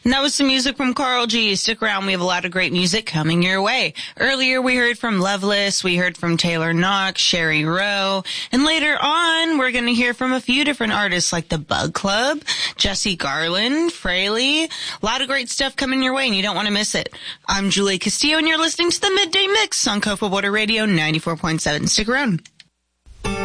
And that was some music from Carl G. Stick around. We have a lot of great music coming your way. Earlier, we heard from Loveless. We heard from Taylor Knox, Sherry Rowe. And later on, we're going to hear from a few different artists like the Bug Club, Jesse Garland, Fraley. A lot of great stuff coming your way, and you don't want to miss it. I'm Julie Castillo, and you're listening to the Midday Mix on Coastal Border Radio 94.7. Stick around.